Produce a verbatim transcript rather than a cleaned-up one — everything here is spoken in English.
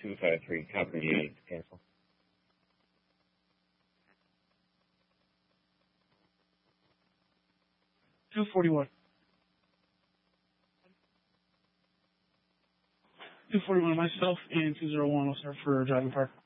two five three, copy eight, cancel. two forty-one. two forty-one, myself and two zero one will serve for driving park.